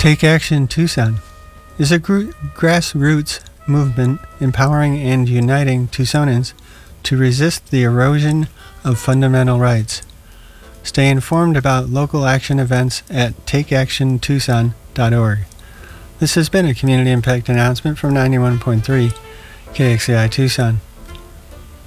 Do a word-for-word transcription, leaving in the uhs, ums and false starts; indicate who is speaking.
Speaker 1: Take Action Tucson is a gr- grassroots movement empowering and uniting Tucsonans to resist the erosion of fundamental rights. Stay informed about local action events at take action tucson dot org. This has been a community impact announcement from ninety-one point three K X A I Tucson.